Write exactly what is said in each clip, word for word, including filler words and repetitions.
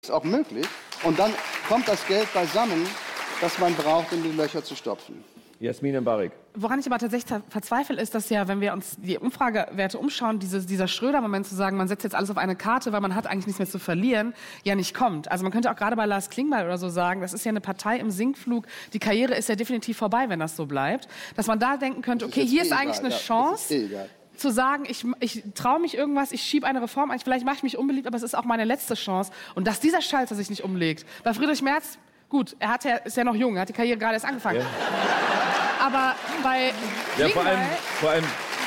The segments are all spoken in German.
ist auch möglich. Und dann kommt das Geld beisammen, das man braucht, um die Löcher zu stopfen. Jasmin Embarek. Woran ich aber tatsächlich verzweifle, ist, dass ja, wenn wir uns die Umfragewerte umschauen, dieses, dieser Schröder-Moment zu sagen, man setzt jetzt alles auf eine Karte, weil man hat eigentlich nichts mehr zu verlieren, ja nicht kommt. Also man könnte auch gerade bei Lars Klingbeil oder so sagen, das ist ja eine Partei im Sinkflug, die Karriere ist ja definitiv vorbei, wenn das so bleibt. Dass man da denken könnte, okay, hier ist eigentlich eine Chance, zu sagen, ich, ich traue mich irgendwas, ich schiebe eine Reform ein, vielleicht mache ich mich unbeliebt, aber es ist auch meine letzte Chance. Und dass dieser Schalter sich nicht umlegt. Bei Friedrich Merz, gut, er hat ja, ist ja noch jung, er hat die Karriere gerade erst angefangen. Ja. Aber bei ja, vor allem, vor allem,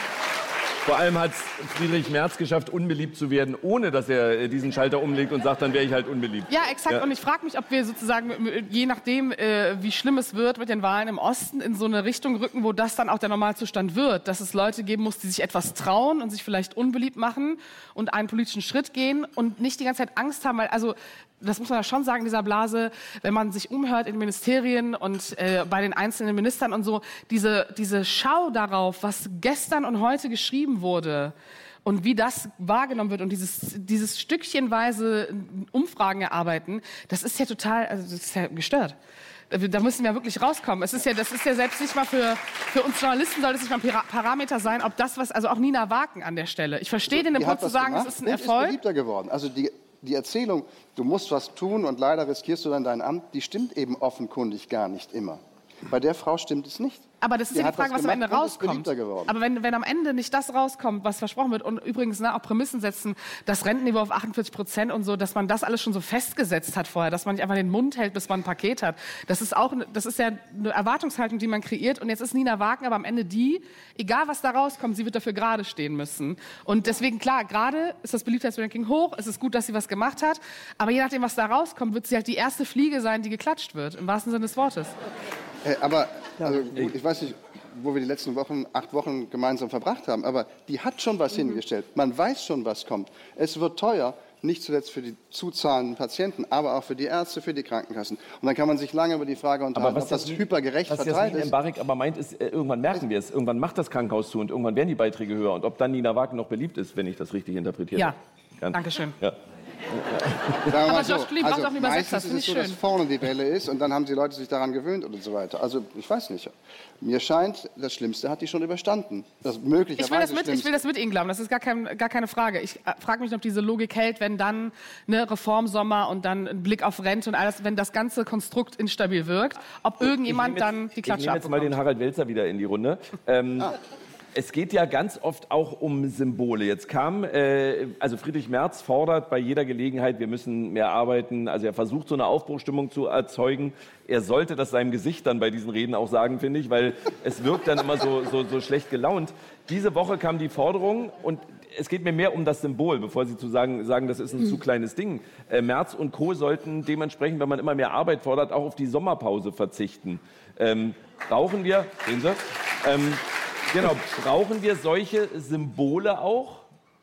vor allem hat Friedrich Merz geschafft, unbeliebt zu werden, ohne dass er diesen Schalter umlegt und sagt, dann wäre ich halt unbeliebt. Ja, exakt. Ja. Und ich frage mich, ob wir sozusagen, je nachdem, äh, wie schlimm es wird mit den Wahlen im Osten, in so eine Richtung rücken, wo das dann auch der Normalzustand wird. Dass es Leute geben muss, die sich etwas trauen und sich vielleicht unbeliebt machen und einen politischen Schritt gehen und nicht die ganze Zeit Angst haben, weil, also, das muss man ja schon sagen in dieser Blase, wenn man sich umhört in den Ministerien und äh, bei den einzelnen Ministern und so, diese, diese Schau darauf, was gestern und heute geschrieben wurde und wie das wahrgenommen wird und dieses, dieses stückchenweise Umfragen erarbeiten, das ist ja total, also das ist ja gestört. Da müssen wir wirklich rauskommen. Es ist ja, das ist ja selbst nicht mal für, für uns Journalisten, soll das nicht mal ein Parameter sein, ob das was, also auch Nina Wagen an der Stelle. Ich verstehe den Impuls zu sagen, es ist ein Erfolg. Ist beliebter geworden. Also die Die Erzählung, du musst was tun und leider riskierst du dann dein Amt, die stimmt eben offenkundig gar nicht immer. Bei der Frau stimmt es nicht. Aber das ist die ja die Frage, was am Ende rauskommt. Aber wenn, wenn am Ende nicht das rauskommt, was versprochen wird, und übrigens ne, auch Prämissen setzen, das Rentenniveau auf achtundvierzig Prozent und so, dass man das alles schon so festgesetzt hat vorher, dass man nicht einfach den Mund hält, bis man ein Paket hat. Das ist auch, das ist ja eine Erwartungshaltung, die man kreiert. Und jetzt ist Nina Wagen aber am Ende die, egal was da rauskommt, sie wird dafür gerade stehen müssen. Und deswegen, klar, gerade ist das Beliebtheitsranking hoch, es ist gut, dass sie was gemacht hat, aber je nachdem, was da rauskommt, wird sie halt die erste Fliege sein, die geklatscht wird, im wahrsten Sinne des Wortes. Hey, aber, also, ich weiß nicht, wo wir die letzten Wochen, acht Wochen gemeinsam verbracht haben, aber die hat schon was mhm. hingestellt. Man weiß schon, was kommt. Es wird teuer, nicht zuletzt für die zuzahlenden Patienten, aber auch für die Ärzte, für die Krankenkassen. Und dann kann man sich lange über die Frage unterhalten, ob das hypergerecht verteilt ist. Was Jasmin Embarek aber meint, ist, äh, irgendwann merken wir es. Irgendwann macht das Krankenhaus zu und irgendwann werden die Beiträge höher. Und ob dann Nina Wagen noch beliebt ist, wenn ich das richtig interpretiere. Ja, danke schön. Ja. Sagen wir mal so, Aber Josh Klein braucht also auch einen Übersetzer, meistens ist es so, dass vorne die Welle ist und dann haben die Leute sich daran gewöhnt und so weiter. Also ich weiß nicht. Mir scheint, das Schlimmste hat die schon überstanden. Das möglicherweise ich, will das mit, Schlimmste. ich will das mit Ihnen glauben, das ist gar, kein, gar keine Frage. Ich äh, frage mich, ob diese Logik hält, wenn dann eine Reformsommer und dann ein Blick auf Rente und alles, wenn das ganze Konstrukt instabil wirkt, ob irgendjemand jetzt, dann die Klatsche abbekommt. Ich nehme jetzt mal den Harald Welzer wieder in die Runde. Ähm, ah. Es geht ja ganz oft auch um Symbole. Jetzt kam, äh, also Friedrich Merz fordert bei jeder Gelegenheit, wir müssen mehr arbeiten. Also er versucht, so eine Aufbruchstimmung zu erzeugen. Er sollte das seinem Gesicht dann bei diesen Reden auch sagen, finde ich, weil es wirkt dann immer so, so, so schlecht gelaunt. Diese Woche kam die Forderung und es geht mir mehr um das Symbol, bevor Sie zu sagen, sagen, das ist ein zu kleines Ding. Äh, Merz und Co. sollten dementsprechend, wenn man immer mehr Arbeit fordert, auch auf die Sommerpause verzichten. Ähm, brauchen wir, sehen Sie, ähm, genau, brauchen wir solche Symbole auch?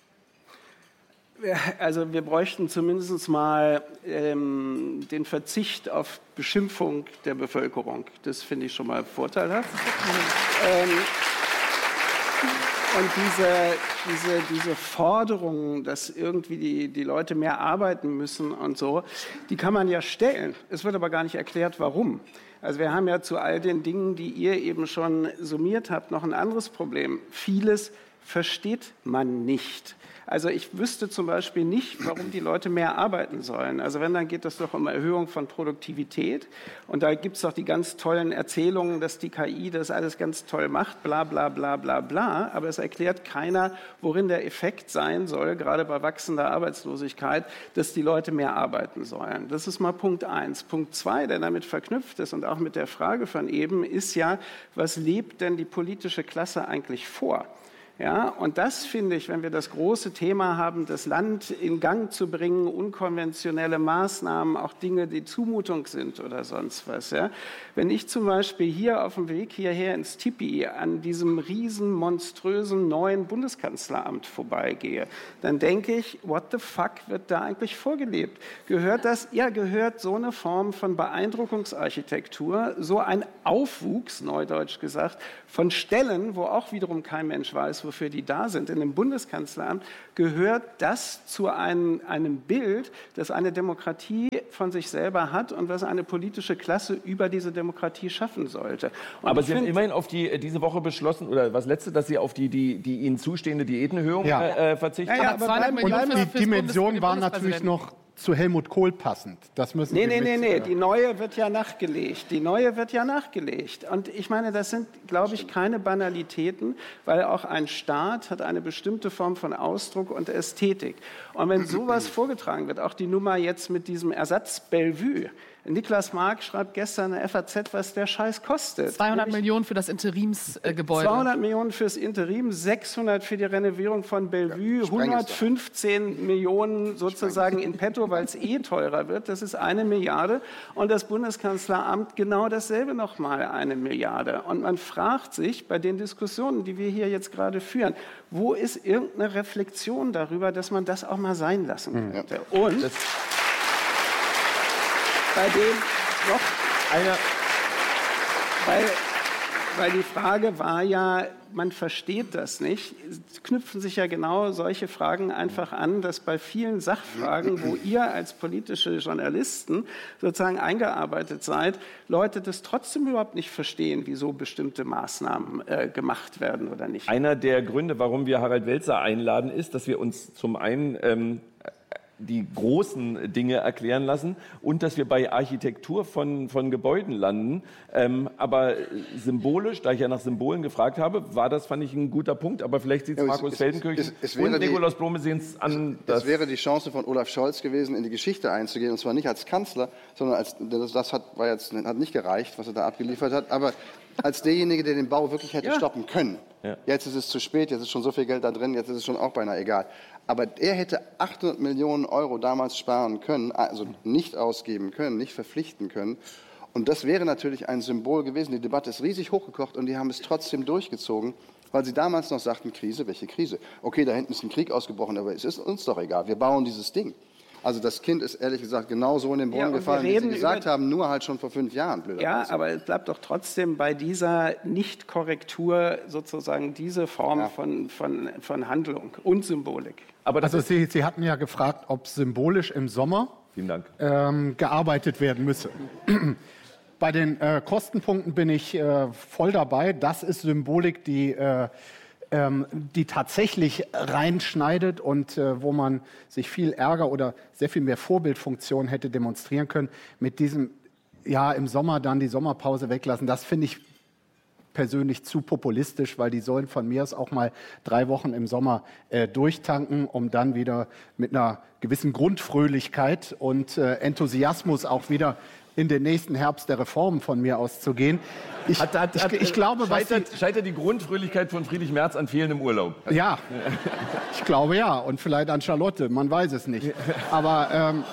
Also wir bräuchten zumindest mal ähm, den Verzicht auf Beschimpfung der Bevölkerung. Das finde ich schon mal vorteilhaft. ähm, und diese, diese, diese Forderung, dass irgendwie die, die Leute mehr arbeiten müssen und so, die kann man ja stellen. Es wird aber gar nicht erklärt, warum. Also wir haben ja zu all den Dingen, die ihr eben schon summiert habt, noch ein anderes Problem. Vieles versteht man nicht. Also ich wüsste zum Beispiel nicht, warum die Leute mehr arbeiten sollen. Also wenn, dann geht es doch um Erhöhung von Produktivität. Und da gibt es doch die ganz tollen Erzählungen, dass die K I das alles ganz toll macht, bla bla bla bla bla. Aber es erklärt keiner, worin der Effekt sein soll, gerade bei wachsender Arbeitslosigkeit, dass die Leute mehr arbeiten sollen. Das ist mal Punkt eins. Punkt zwei, der damit verknüpft ist und auch mit der Frage von eben, ist ja, was lebt denn die politische Klasse eigentlich vor? Ja, und das finde ich, wenn wir das große Thema haben, das Land in Gang zu bringen, unkonventionelle Maßnahmen, auch Dinge, die Zumutung sind oder sonst was. Ja. Wenn ich zum Beispiel hier auf dem Weg hierher ins Tipi an diesem riesen, monströsen neuen Bundeskanzleramt vorbeigehe, dann denke ich, what the fuck wird da eigentlich vorgelebt? Gehört das, ja, gehört so eine Form von Beeindruckungsarchitektur, so ein Aufwuchs, neudeutsch gesagt, von Stellen, wo auch wiederum kein Mensch weiß, wofür die da sind, in dem Bundeskanzleramt, gehört das zu einem, einem Bild, das eine Demokratie von sich selber hat und was eine politische Klasse über diese Demokratie schaffen sollte. Und aber Sie haben find, immerhin auf die, diese Woche beschlossen, oder was letzte, dass Sie auf die, die, die Ihnen zustehende Diätenerhöhung ja. äh, verzichten. Ja, ja, aber zweihundert Millionen Und für, die fürs Dimension Bundes- war für den natürlich noch zu Helmut Kohl passend. Das müssen Nee, Sie nee, nee, mit, nee, äh, die neue wird ja nachgelegt. Die neue wird ja nachgelegt. Und ich meine, das sind, glaube ich, keine Banalitäten, weil auch ein Staat hat eine bestimmte Form von Ausdruck und Ästhetik. Und wenn sowas vorgetragen wird, auch die Nummer jetzt mit diesem Ersatz Bellevue, Niklas Mark schreibt gestern in der F A Z, was der Scheiß kostet. zweihundert Millionen für das Interimsgebäude. zweihundert Millionen fürs Interim, sechshundert für die Renovierung von Bellevue, hundertfünfzehn Millionen sozusagen in petto, weil es eh teurer wird. Das ist eine Milliarde. Und das Bundeskanzleramt genau dasselbe nochmal eine Milliarde. Und man fragt sich bei den Diskussionen, die wir hier jetzt gerade führen, wo ist irgendeine Reflexion darüber, dass man das auch mal sein lassen könnte? Und Das bei dem noch einer, Weil, weil die Frage war ja, man versteht das nicht. Es knüpfen sich ja genau solche Fragen einfach an, dass bei vielen Sachfragen, wo ihr als politische Journalisten sozusagen eingearbeitet seid, Leute das trotzdem überhaupt nicht verstehen, wieso bestimmte Maßnahmen äh, gemacht werden oder nicht. einer der Gründe, warum wir Harald Welzer einladen, ist, dass wir uns zum einen ähm, die großen Dinge erklären lassen und dass wir bei Architektur von, von Gebäuden landen. Ähm, aber symbolisch, da ich ja nach Symbolen gefragt habe, war das, fand ich, ein guter Punkt. Aber vielleicht sieht es Ja, Markus es- Feldenkirchen es- es und wäre die- Nikolaus Blome sehen es an. Das dass- wäre die Chance von Olaf Scholz gewesen, in die Geschichte einzugehen, und zwar nicht als Kanzler, sondern als, das, das hat, war jetzt, hat nicht gereicht, was er da abgeliefert hat, aber als derjenige, der den Bau wirklich hätte Ja. stoppen können. Ja. Jetzt ist es zu spät, jetzt ist schon so viel Geld da drin, jetzt ist es schon auch beinahe egal. Aber er hätte achthundert Millionen Euro damals sparen können, also nicht ausgeben können, nicht verpflichten können. Und das wäre natürlich ein Symbol gewesen. Die Debatte ist riesig hochgekocht und die haben es trotzdem durchgezogen, weil sie damals noch sagten, Krise, welche Krise? Okay, da hinten ist ein Krieg ausgebrochen, aber es ist uns doch egal, wir bauen dieses Ding. Also das Kind ist ehrlich gesagt genau so in den Ja, Brunnen und wir gefallen, wie Sie reden gesagt über- haben, nur halt schon vor fünf Jahren. Ja, blöderweise. aber es bleibt doch trotzdem bei dieser Nicht-Korrektur sozusagen diese Form Ja. von, von, von Handlung und Symbolik. Aber das Also ist, Sie, Sie hatten ja gefragt, ob symbolisch im Sommer vielen Dank. ähm, gearbeitet werden müsse. Bei den äh, Kostenpunkten bin ich äh, voll dabei. Das ist Symbolik, die, äh, ähm, die tatsächlich reinschneidet und äh, wo man sich viel Ärger oder sehr viel mehr Vorbildfunktion hätte demonstrieren können. Mit diesem, ja, im Sommer dann die Sommerpause weglassen, das finde ich persönlich zu populistisch, weil die sollen von mir aus auch mal drei Wochen im Sommer äh, durchtanken, um dann wieder mit einer gewissen Grundfröhlichkeit und äh, Enthusiasmus auch wieder in den nächsten Herbst der Reformen von mir aus zu gehen. Ich, Hat, hat, ich, hat, ich glaube, was scheitert, scheitert die Grundfröhlichkeit von Friedrich Merz an fehlendem Urlaub? Sie, ja, ich glaube ja, und vielleicht an Charlotte, man weiß es nicht. Aber ähm,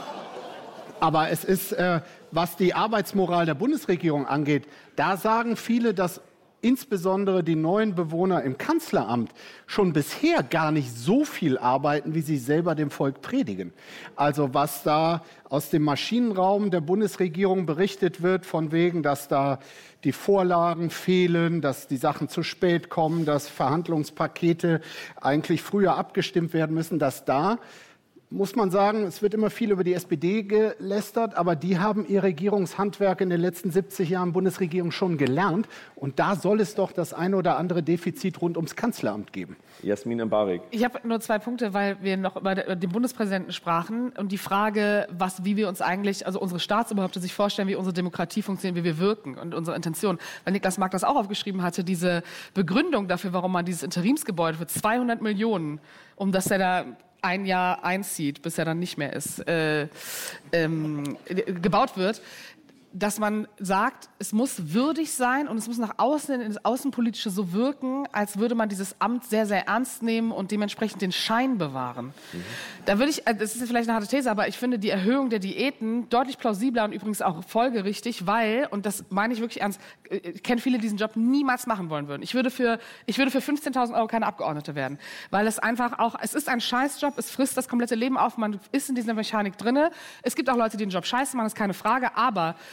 Aber es ist, äh, was die Arbeitsmoral der Bundesregierung angeht, da sagen viele, dass insbesondere die neuen Bewohner im Kanzleramt schon bisher gar nicht so viel arbeiten, wie sie selber dem Volk predigen. Also was da aus dem Maschinenraum der Bundesregierung berichtet wird, von wegen, dass da die Vorlagen fehlen, dass die Sachen zu spät kommen, dass Verhandlungspakete eigentlich früher abgestimmt werden müssen, dass da muss man sagen, es wird immer viel über die S P D gelästert, aber die haben ihr Regierungshandwerk in den letzten siebzig Jahren Bundesregierung schon gelernt. Und da soll es doch das eine oder andere Defizit rund ums Kanzleramt geben. Jasmin Mbarek. Ich habe nur zwei Punkte, weil wir noch über den Bundespräsidenten sprachen und die Frage, was, wie wir uns eigentlich, also unsere Staatsoberhäupter sich vorstellen, wie unsere Demokratie funktioniert, wie wir wirken und unsere Intention. Weil Niklas Mark das auch aufgeschrieben hatte, diese Begründung dafür, warum man dieses Interimsgebäude für zweihundert Millionen, um das er da ein Jahr einzieht, bis er dann nicht mehr ist, äh, ähm, gebaut wird, dass man sagt, es muss würdig sein und es muss nach außen, ins Außenpolitische so wirken, als würde man dieses Amt sehr, sehr ernst nehmen und dementsprechend den Schein bewahren. Mhm. Da würde ich, das ist vielleicht eine harte These, aber ich finde die Erhöhung der Diäten deutlich plausibler und übrigens auch folgerichtig, weil, und das meine ich wirklich ernst, ich kenne viele, die diesen Job niemals machen wollen würden. Ich würde für, ich würde für fünfzehntausend Euro keine Abgeordnete werden, weil es einfach auch, es ist ein Scheißjob, es frisst das komplette Leben auf, man ist in dieser Mechanik drinne. Es gibt auch Leute, die den Job scheiße machen, ist keine Frage, aber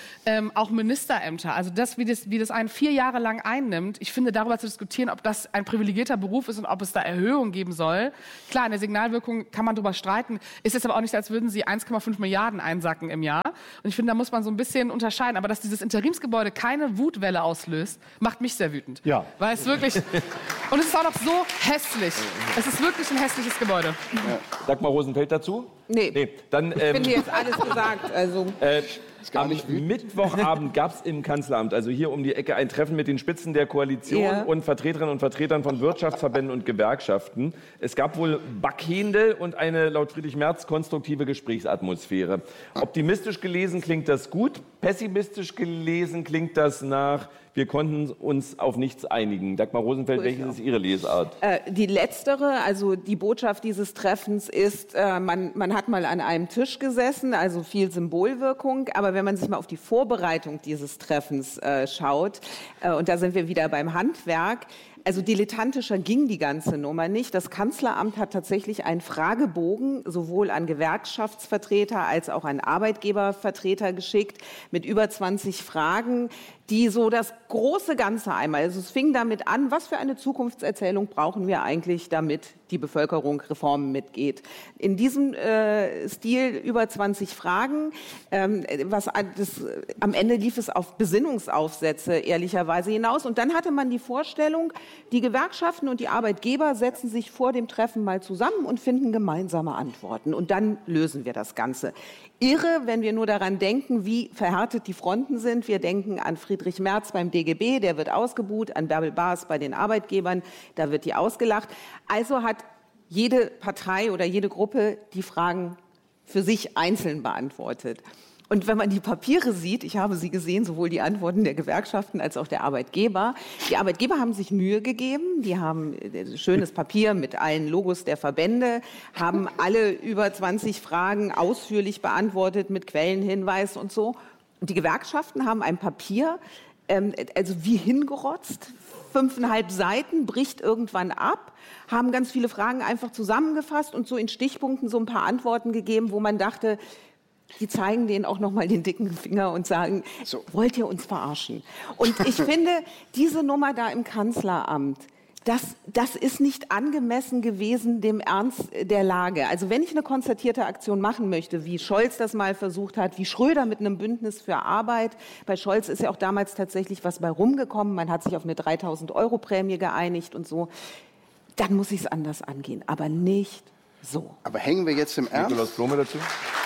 ähm, auch Ministerämter. Also das, wie das, wie das einen vier Jahre lang einnimmt. Ich finde, darüber zu diskutieren, ob das ein privilegierter Beruf ist und ob es da Erhöhungen geben soll. Klar, in der Signalwirkung kann man drüber streiten. Ist es aber auch nicht, als würden sie eins Komma fünf Milliarden einsacken im Jahr. Und ich finde, da muss man so ein bisschen unterscheiden. Aber dass dieses Interimsgebäude keine Wutwelle auslöst, macht mich sehr wütend. Ja. Weil es wirklich... Und es ist auch noch so hässlich. Es ist wirklich ein hässliches Gebäude. Ja. Dagmar Rosenfeld dazu? Nee. nee. Dann, ähm, ich finde jetzt alles gesagt. Also. Äh, Am Mittwochabend gab es im Kanzleramt, also hier um die Ecke, ein Treffen mit den Spitzen der Koalition ja. und Vertreterinnen und Vertretern von Wirtschaftsverbänden und Gewerkschaften. Es gab wohl Backhändel und eine laut Friedrich Merz konstruktive Gesprächsatmosphäre. Optimistisch gelesen klingt das gut, pessimistisch gelesen klingt das nach: Wir konnten uns auf nichts einigen. Dagmar Rosenfeld, welches ist Ihre Lesart? Äh, die letztere, also die Botschaft dieses Treffens ist, äh, man, man hat mal an einem Tisch gesessen, also viel Symbolwirkung. Aber wenn man sich mal auf die Vorbereitung dieses Treffens äh, schaut, äh, und da sind wir wieder beim Handwerk, also dilettantischer ging die ganze Nummer nicht. Das Kanzleramt hat tatsächlich einen Fragebogen sowohl an Gewerkschaftsvertreter als auch an Arbeitgebervertreter geschickt mit über zwanzig Fragen, die so das große Ganze einmal, also es fing damit an, was für eine Zukunftserzählung brauchen wir eigentlich, damit die Bevölkerung Reformen mitgeht. In diesem äh, Stil über zwanzig Fragen, ähm, was das, am Ende lief es auf Besinnungsaufsätze ehrlicherweise hinaus. Und dann hatte man die Vorstellung, die Gewerkschaften und die Arbeitgeber setzen sich vor dem Treffen mal zusammen und finden gemeinsame Antworten. Und dann lösen wir das Ganze. Irre, wenn wir nur daran denken, wie verhärtet die Fronten sind. Wir denken an Friedrich Merz beim D G B, der wird ausgebuht, an Bärbel Baas bei den Arbeitgebern, da wird die ausgelacht. Also hat jede Partei oder jede Gruppe die Fragen für sich einzeln beantwortet. Und wenn man die Papiere sieht, ich habe sie gesehen, sowohl die Antworten der Gewerkschaften als auch der Arbeitgeber. Die Arbeitgeber haben sich Mühe gegeben, die haben schönes Papier mit allen Logos der Verbände, haben alle über zwanzig Fragen ausführlich beantwortet mit Quellenhinweis und so. Und die Gewerkschaften haben ein Papier, ähm, also wie hingerotzt, fünfeinhalb Seiten, bricht irgendwann ab, haben ganz viele Fragen einfach zusammengefasst und so in Stichpunkten so ein paar Antworten gegeben, wo man dachte, die zeigen denen auch noch mal den dicken Finger und sagen, so, wollt ihr uns verarschen? Und ich finde, diese Nummer da im Kanzleramt, das, das ist nicht angemessen gewesen dem Ernst der Lage. Also wenn ich eine konzertierte Aktion machen möchte, wie Scholz das mal versucht hat, wie Schröder mit einem Bündnis für Arbeit, bei Scholz ist ja auch damals tatsächlich was bei rumgekommen, man hat sich auf eine dreitausend Euro Prämie geeinigt und so, dann muss ich es anders angehen, aber nicht so. Aber hängen wir jetzt im Ernst? Nikolaus Blome dazu?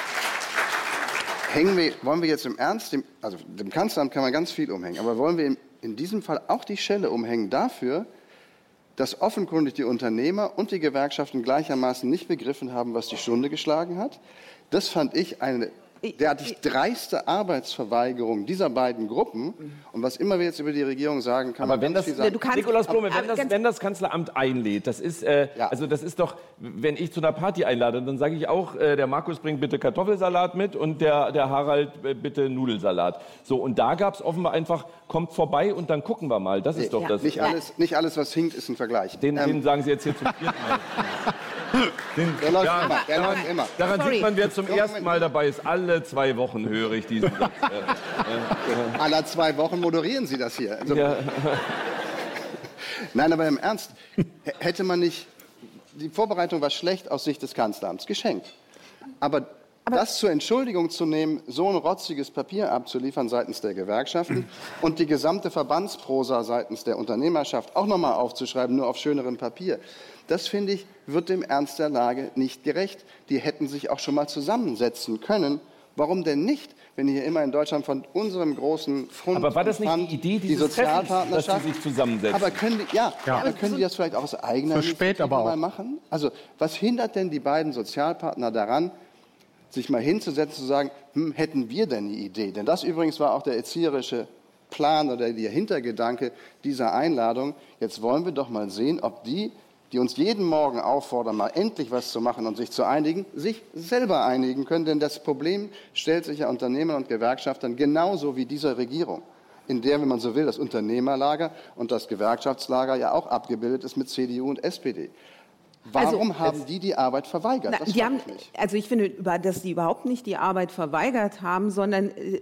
Hängen wir, wollen wir jetzt im Ernst, dem, also dem Kanzleramt kann man ganz viel umhängen, aber wollen wir in, in diesem Fall auch die Schelle umhängen dafür, dass offenkundig die Unternehmer und die Gewerkschaften gleichermaßen nicht begriffen haben, was die Stunde geschlagen hat? Das fand ich eine derartig dreiste Arbeitsverweigerung dieser beiden Gruppen. Und was immer wir jetzt über die Regierung sagen, kann aber man wenn ganz das, viel sagen. Du kannst, Nikolaus Blome, wenn aber das, wenn das Kanzleramt einlädt, das ist, äh, Ja. also das ist doch, wenn ich zu einer Party einlade, dann sage ich auch, äh, der Markus bringt bitte Kartoffelsalat mit und der, der Harald äh, bitte Nudelsalat. So, und da gab es offenbar einfach, kommt vorbei und dann gucken wir mal. Das ist doch Ja. das. Nicht alles, nicht alles, was hinkt, ist ein Vergleich. Den, Ähm, den sagen Sie jetzt hier zum vierten Mal. Den, der läuft ja, immer, der daran, läuft immer. daran Sorry. sieht man, wer zum ersten Mal dabei ist. Alle zwei Wochen höre ich diesen Satz. Alle zwei Wochen moderieren Sie das hier. Also, Ja. Nein, aber im Ernst, h- hätte man nicht, die Vorbereitung war schlecht aus Sicht des Kanzleramts, geschenkt. Aber, das zur Entschuldigung zu nehmen, so ein rotziges Papier abzuliefern seitens der Gewerkschaften und die gesamte Verbandsprosa seitens der Unternehmerschaft auch nochmal aufzuschreiben, nur auf schönerem Papier, das, finde ich, wird dem Ernst der Lage nicht gerecht. Die hätten sich auch schon mal zusammensetzen können. Warum denn nicht, wenn hier immer in Deutschland von unserem großen Fund Aber war das und nicht Pfand die Idee die dieses Treffens, dass Sozialpartnerschaft, sie sich zusammensetzen? aber können die, ja, Ja. aber können die das vielleicht auch aus eigener Zu spät Initiative aber auch. mal machen? Also was hindert denn die beiden Sozialpartner daran, sich mal hinzusetzen, zu sagen, hm, hätten wir denn die Idee? Denn das übrigens war auch der erzieherische Plan oder der Hintergedanke dieser Einladung. Jetzt wollen wir doch mal sehen, ob die, die uns jeden Morgen auffordern, mal endlich was zu machen und sich zu einigen, sich selber einigen können. Denn das Problem stellt sich ja Unternehmern und Gewerkschaftern genauso wie dieser Regierung, in der, wenn man so will, das Unternehmerlager und das Gewerkschaftslager ja auch abgebildet ist mit C D U und S P D. Warum Also, haben die die Arbeit verweigert? Na, Das die haben, frage ich mich. also ich finde, über- dass die überhaupt nicht die Arbeit verweigert haben, sondern äh,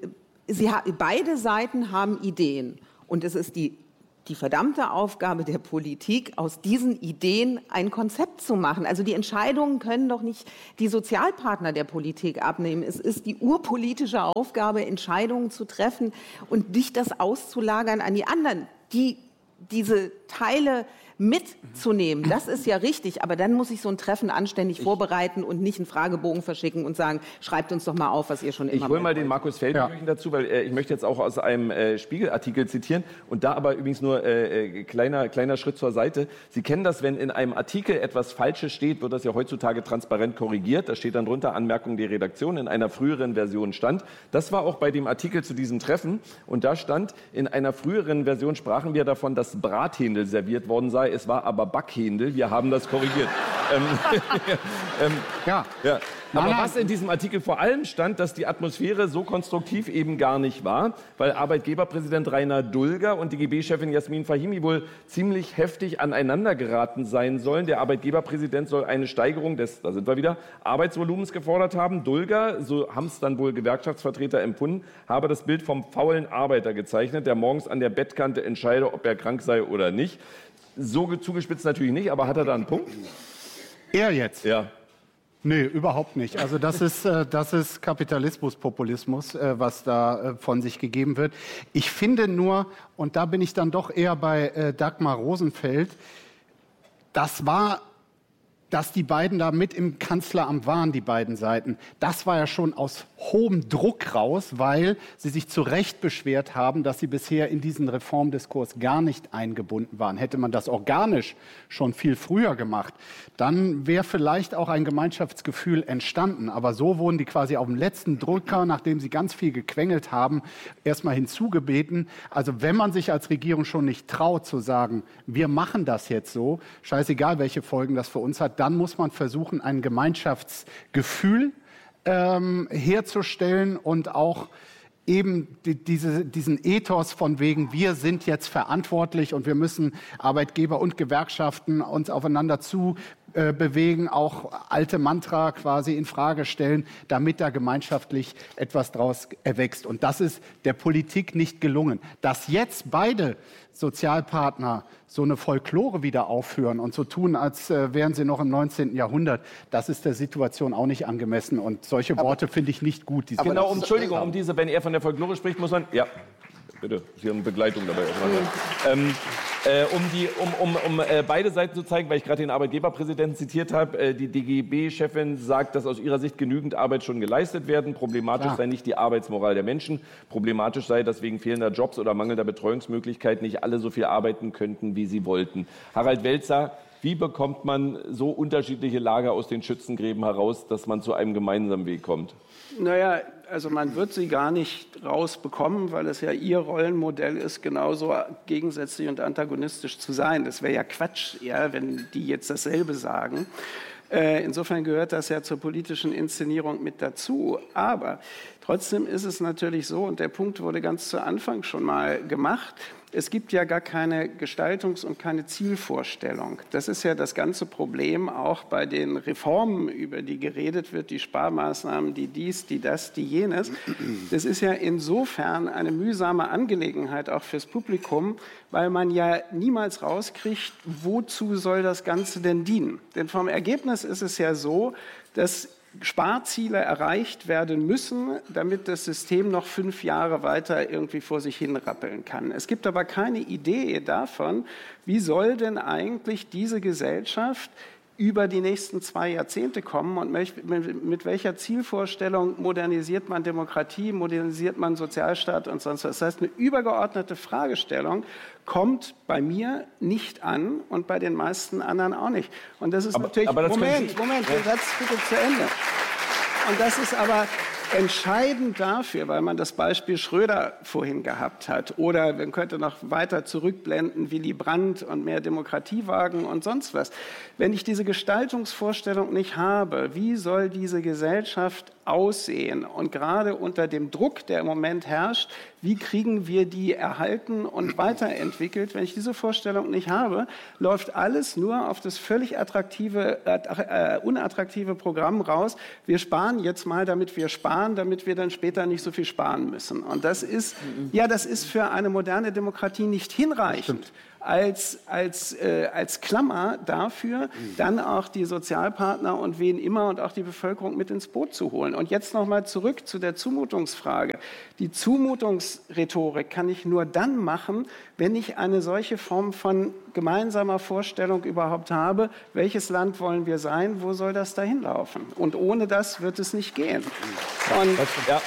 sie ha- beide Seiten haben Ideen. Und es ist die die verdammte Aufgabe der Politik, aus diesen Ideen ein Konzept zu machen. Also die Entscheidungen können doch nicht die Sozialpartner der Politik abnehmen. Es ist die urpolitische Aufgabe, Entscheidungen zu treffen und nicht das auszulagern an die anderen, die diese Teile mitzunehmen. Das ist ja richtig, aber dann muss ich so ein Treffen anständig ich, vorbereiten und nicht einen Fragebogen verschicken und sagen, schreibt uns doch mal auf, was ihr schon immer Ich hole mal wollt. den Markus Feldkirchen ja. dazu, weil äh, ich möchte jetzt auch aus einem äh, Spiegelartikel zitieren und da aber übrigens nur äh, kleiner, kleiner Schritt zur Seite. Sie kennen das, wenn in einem Artikel etwas Falsches steht, wird das ja heutzutage transparent korrigiert. Da steht dann drunter Anmerkung der Redaktion, in einer früheren Version stand. Das war auch bei dem Artikel zu diesem Treffen und da stand, in einer früheren Version sprachen wir davon, dass Brathändel serviert worden sei. Es war aber Backhändel. Wir haben das korrigiert. ähm, ähm, ja. ja. Aber was in diesem Artikel vor allem stand, dass die Atmosphäre so konstruktiv eben gar nicht war, weil Arbeitgeberpräsident Rainer Dulger und D G B-Chefin Jasmin Fahimi wohl ziemlich heftig aneinandergeraten sein sollen. Der Arbeitgeberpräsident soll eine Steigerung des, da sind wir wieder, Arbeitsvolumens gefordert haben. Dulger, so haben es dann wohl Gewerkschaftsvertreter empfunden, habe das Bild vom faulen Arbeiter gezeichnet, der morgens an der Bettkante entscheide, ob er krank sei oder nicht. So zugespitzt natürlich nicht, aber hat er da einen Punkt? Er jetzt? Ja. Nee, überhaupt nicht. Also das ist, äh, das ist Kapitalismus, Populismus, äh, was da äh, von sich gegeben wird. Ich finde nur, und da bin ich dann doch eher bei äh, Dagmar Rosenfeld, das war, dass die beiden da mit im Kanzleramt waren, die beiden Seiten, das war ja schon aus hohem Druck raus, weil sie sich zu Recht beschwert haben, dass sie bisher in diesen Reformdiskurs gar nicht eingebunden waren. Hätte man das organisch schon viel früher gemacht, dann wäre vielleicht auch ein Gemeinschaftsgefühl entstanden. Aber so wurden die quasi auf dem letzten Drücker, nachdem sie ganz viel gequengelt haben, erstmal hinzugebeten. Also wenn man sich als Regierung schon nicht traut zu sagen, wir machen das jetzt so, scheißegal welche Folgen das für uns hat, dann muss man versuchen, ein Gemeinschaftsgefühl ähm, herzustellen und auch eben die, diese, diesen Ethos von wegen, wir sind jetzt verantwortlich und wir müssen Arbeitgeber und Gewerkschaften uns aufeinander zu äh, bewegen, auch alte Mantra quasi in Frage stellen, damit da gemeinschaftlich etwas draus erwächst. Und das ist der Politik nicht gelungen. Dass jetzt beide Sozialpartner so eine Folklore wieder aufführen und so tun, als äh, wären sie noch im neunzehnten Jahrhundert, das ist der Situation auch nicht angemessen. Und solche Worte finde ich nicht gut. Aber genau, um, Entschuldigung, um diese, wenn er von der Folklore spricht, muss man... Ja, bitte, Sie haben Begleitung dabei. ähm, äh, um die, um, um, um äh, beide Seiten zu zeigen, weil ich gerade den Arbeitgeberpräsidenten zitiert habe, äh, die D G B-Chefin sagt, dass aus ihrer Sicht genügend Arbeit schon geleistet werden. Problematisch Klar. sei nicht die Arbeitsmoral der Menschen. Problematisch sei, dass wegen fehlender Jobs oder mangelnder Betreuungsmöglichkeiten nicht alle so viel arbeiten könnten, wie sie wollten. Harald Welzer, wie bekommt man so unterschiedliche Lager aus den Schützengräben heraus, dass man zu einem gemeinsamen Weg kommt? Naja, also man wird sie gar nicht rausbekommen, weil es ja ihr Rollenmodell ist, genauso gegensätzlich und antagonistisch zu sein. Das wäre ja Quatsch, ja, wenn die jetzt dasselbe sagen. Äh, insofern gehört das ja zur politischen Inszenierung mit dazu. Aber trotzdem ist es natürlich so, und der Punkt wurde ganz zu Anfang schon mal gemacht, es gibt ja gar keine Gestaltungs- und keine Zielvorstellung. Das ist ja das ganze Problem auch bei den Reformen, über die geredet wird, die Sparmaßnahmen, die dies, die das, die jenes. Das ist ja insofern eine mühsame Angelegenheit auch fürs Publikum, weil man ja niemals rauskriegt, wozu soll das Ganze denn dienen. Denn vom Ergebnis ist es ja so, dass Sparziele erreicht werden müssen, damit das System noch fünf Jahre weiter irgendwie vor sich hin rappeln kann. Es gibt aber keine Idee davon, wie soll denn eigentlich diese Gesellschaft über die nächsten zwei Jahrzehnte kommen und mit welcher Zielvorstellung modernisiert man Demokratie, modernisiert man Sozialstaat und sonst was. Das heißt, eine übergeordnete Fragestellung kommt bei mir nicht an und bei den meisten anderen auch nicht. Und das ist aber, natürlich... Aber das Moment, Sie, Moment, ja. den Satz bitte zu Ende. Und das ist aber entscheidend dafür, weil man das Beispiel Schröder vorhin gehabt hat. Oder man könnte noch weiter zurückblenden, Willy Brandt und mehr Demokratiewagen und sonst was. Wenn ich diese Gestaltungsvorstellung nicht habe, wie soll diese Gesellschaft aussehen? Und gerade unter dem Druck, der im Moment herrscht, wie kriegen wir die erhalten und weiterentwickelt? Wenn ich diese Vorstellung nicht habe, läuft alles nur auf das völlig attraktive, äh, unattraktive Programm raus. Wir sparen jetzt mal, damit wir sparen, damit wir dann später nicht so viel sparen müssen. Und das ist, ja, das ist für eine moderne Demokratie nicht hinreichend. Als, als, äh, als Klammer dafür, dann auch die Sozialpartner und wen immer und auch die Bevölkerung mit ins Boot zu holen. Und jetzt noch mal zurück zu der Zumutungsfrage. Die Zumutungsrhetorik kann ich nur dann machen, wenn ich eine solche Form von gemeinsamer Vorstellung überhaupt habe, welches Land wollen wir sein, wo soll das dahin laufen? Und ohne das wird es nicht gehen. Und ja.